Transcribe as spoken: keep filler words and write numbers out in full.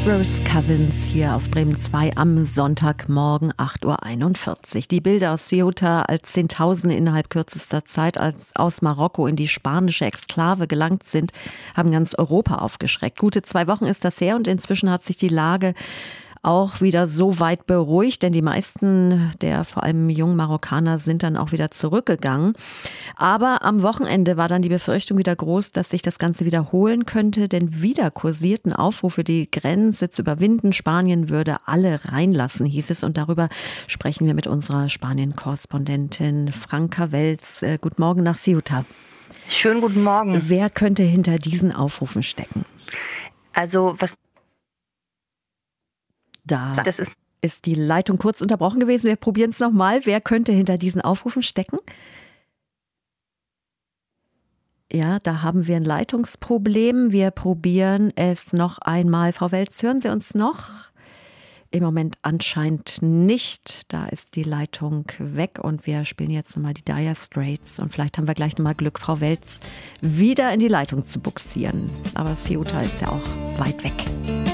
Bruce Cousins hier auf Bremen zwei am Sonntagmorgen acht Uhr einundvierzig. Die Bilder aus Ceuta, als Zehntausende innerhalb kürzester Zeit als aus Marokko in die spanische Exklave gelangt sind, haben ganz Europa aufgeschreckt. Gute zwei Wochen ist das her und inzwischen hat sich die Lage auch wieder so weit beruhigt, denn die meisten der vor allem jungen Marokkaner sind dann auch wieder zurückgegangen. Aber am Wochenende war dann die Befürchtung wieder groß, dass sich das Ganze wiederholen könnte, denn wieder kursierten Aufrufe, die Grenze zu überwinden. Spanien würde alle reinlassen, hieß es. Und darüber sprechen wir mit unserer Spanien-Korrespondentin Franka Welz. Guten Morgen nach Ceuta. Schönen guten Morgen. Wer könnte hinter diesen Aufrufen stecken? Also was Da das ist, ist die Leitung kurz unterbrochen gewesen. Wir probieren es nochmal. Wer könnte hinter diesen Aufrufen stecken? Ja, da haben wir ein Leitungsproblem. Wir probieren es noch einmal. Frau Welz, hören Sie uns noch? Im Moment anscheinend nicht. Da ist die Leitung weg und wir spielen jetzt nochmal die Dire Straits. Und vielleicht haben wir gleich nochmal Glück, Frau Welz wieder in die Leitung zu bugsieren. Aber Ceuta ist ja auch weit weg.